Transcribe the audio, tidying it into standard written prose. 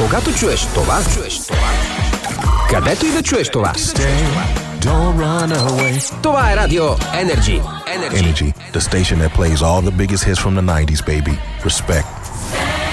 Когато чуеш това, където и да чуеш това. Don't run away. Това е Радио Energy. Energy, the station that plays all the biggest hits from the 90s, baby. Respect.